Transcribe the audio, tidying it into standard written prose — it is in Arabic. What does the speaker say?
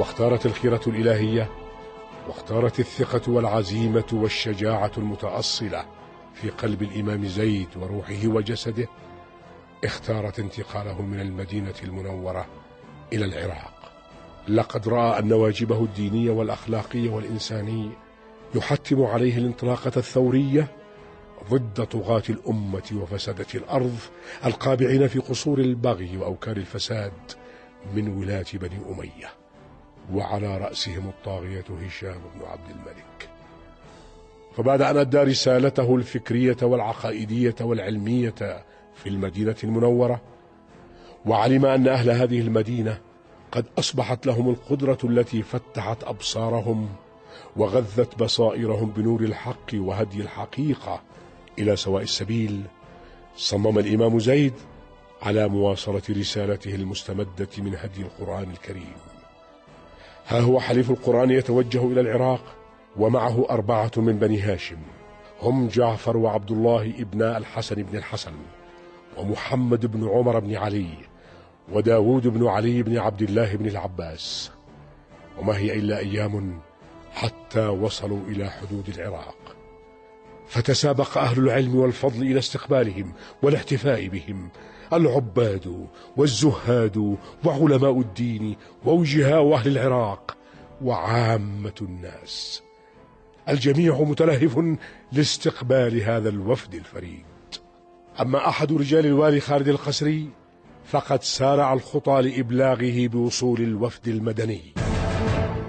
واختارت الخيرة الإلهية، واختارت الثقة والعزيمة والشجاعة المتأصلة في قلب الإمام زيد وروحه وجسده، اختارت انتقاله من المدينة المنورة إلى العراق. لقد رأى أن واجبه الديني والأخلاقي والإنساني يحتم عليه الانطلاقة الثورية ضد طغاة الأمة وفسدة الأرض القابعين في قصور البغي وأوكار الفساد من ولاة بني أمية، وعلى رأسهم الطاغية هشام بن عبد الملك. فبعد أن أدى رسالته الفكرية والعقائدية والعلمية في المدينة المنورة، وعلم أن أهل هذه المدينة قد أصبحت لهم القدرة التي فتحت أبصارهم وغذت بصائرهم بنور الحق وهدي الحقيقة إلى سواء السبيل، صمم الإمام زيد على مواصلة رسالته المستمدة من هدي القرآن الكريم. ها هو حليف القرآن يتوجه إلى العراق، ومعه 4 من بني هاشم، هم جعفر وعبد الله ابن الحسن بن الحسن، ومحمد بن عمر بن علي، وداود بن علي بن عبد الله بن العباس. وما هي إلا أيام حتى وصلوا إلى حدود العراق، فتسابق أهل العلم والفضل إلى استقبالهم والاحتفاء بهم، العباد والزهاد وعلماء الدين ووجهاء أهل العراق وعامة الناس، الجميع متلهف لاستقبال هذا الوفد الفريد. أما أحد رجال الوالي خالد القسري فقد سارع الخطى لإبلاغه بوصول الوفد المدني.